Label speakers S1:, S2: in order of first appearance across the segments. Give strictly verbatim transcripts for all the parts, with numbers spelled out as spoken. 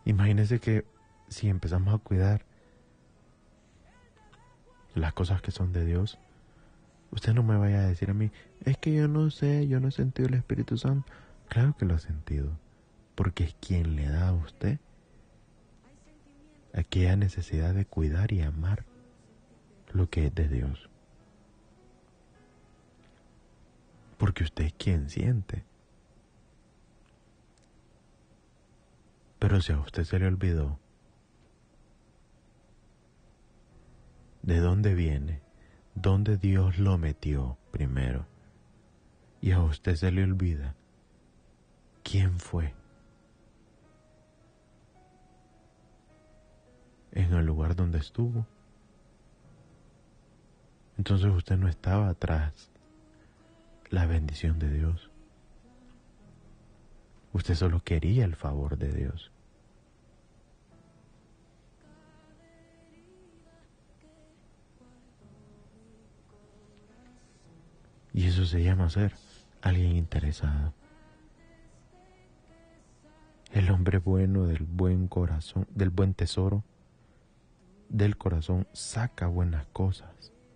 S1: Imagínense que si empezamos a cuidar las cosas que son de Dios, usted no me vaya a decir a mí, es que yo no sé, yo no he sentido el Espíritu Santo. Claro que lo ha sentido, porque es quien le da a usted aquella necesidad de cuidar y amar lo que es de Dios. Porque usted es quien siente. Pero si a usted se le olvidó de dónde viene, dónde Dios lo metió primero, y a usted se le olvida quién fue en el lugar donde estuvo, entonces usted no estaba tras la bendición de Dios. Usted solo quería el favor de Dios. Y eso se llama ser alguien interesado. El hombre bueno del buen corazón, del buen tesoro, del corazón saca buenas cosas.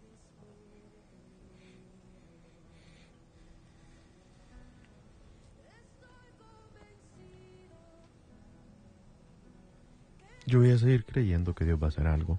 S1: Yo voy a seguir creyendo que Dios va a hacer algo.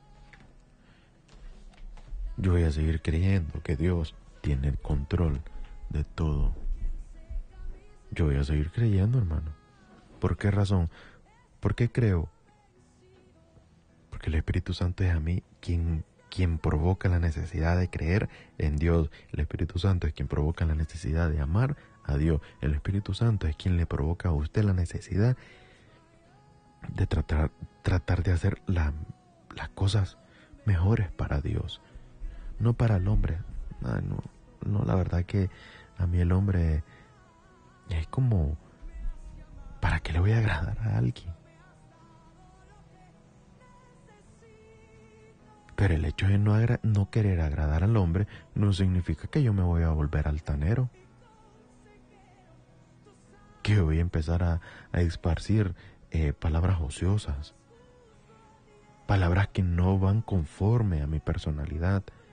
S1: Yo voy a seguir creyendo que Dios tiene el control de todo. Yo voy a seguir creyendo, hermano. ¿Por qué razón? ¿Por qué creo? Porque el Espíritu Santo es a mí quien, quien provoca la necesidad de creer en Dios. El Espíritu Santo es quien provoca la necesidad de amar a Dios. El Espíritu Santo es quien le provoca a usted la necesidad de tratar, tratar de hacer la, las cosas mejores para Dios, no para el hombre. Ah, no, no, la verdad que a mí el hombre es como, ¿para qué le voy a agradar a alguien? Pero el hecho de no, agra- no querer agradar al hombre no significa que yo me voy a volver altanero, que voy a empezar a, a esparcir eh, palabras ociosas, palabras que no van conforme a mi personalidad,